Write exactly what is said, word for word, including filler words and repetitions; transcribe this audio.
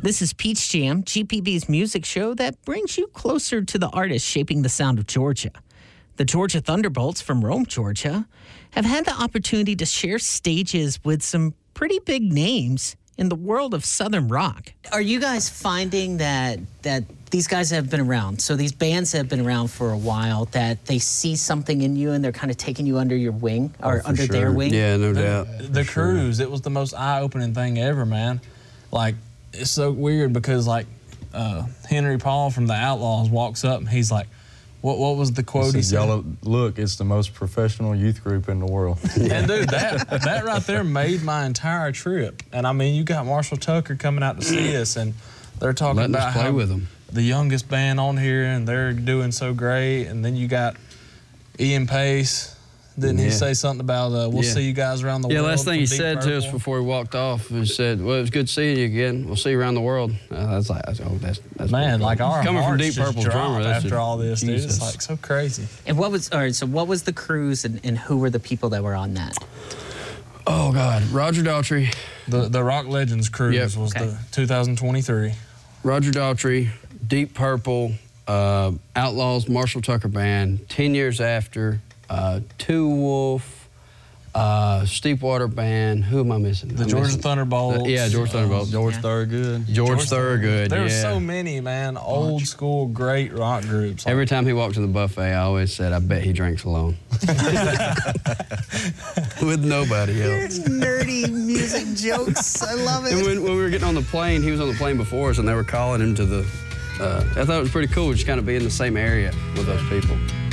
This is Peach Jam, G P B's music show that brings you closer to the artists shaping the sound of Georgia. The Georgia Thunderbolts from Rome, Georgia, have had the opportunity to share stages with some pretty big names in the world of Southern rock. Are you guys finding that that these guys have been around, so these bands have been around for a while, that they see something in you and they're kind of taking you under your wing, or oh, under sure. their wing? Yeah, no the, doubt. The cruise, sure. It was the most eye-opening thing ever, man. Like, it's so weird because, like, uh, Henry Paul from the Outlaws walks up and he's like, What what was the quote he said? Y'all look, it's the most professional youth group in the world. And dude, that that right there made my entire trip. And I mean, you got Marshall Tucker coming out to see us, and they're talking Letting about us play how with them. The youngest band on here, and they're doing so great. And then you got Ian Pace. Didn't yeah. he say something about uh, we'll yeah. see you guys around the yeah, world? Yeah, last thing he Deep said Purple? to us before he walked off, he said, "Well, it was good seeing you again. We'll see you around the world." Uh, that's like, oh, that's that's man, like our coming from hearts Deep just Purple's drop drummer. That's after just, all this, dude. Jesus. It's like so crazy. And what was all right? So what was the cruise, and, and who were the people that were on that? Oh God, Roger Daltrey. The the Rock Legends cruise Yep. was Okay. the two thousand twenty-three. Roger Daltrey, Deep Purple, uh, Outlaws, Marshall Tucker Band. Ten years after, uh, Two Wolf. Uh, Steepwater Band. Who am I missing? The I'm Georgia missing. Thunderbolts. Uh, yeah, George Thunderbolts. George Yeah. Thorogood. George, George Thorogood. There yeah. were so many, man. Old school, great rock groups. Like, Every time he walked to the buffet, I always said, "I bet he drinks alone," with nobody else. Nerdy music jokes. I love And when, when we were getting on the plane, he was on the plane before us, and they were calling him to the. Uh, I thought it was pretty cool, just kind of be in the same area with those people.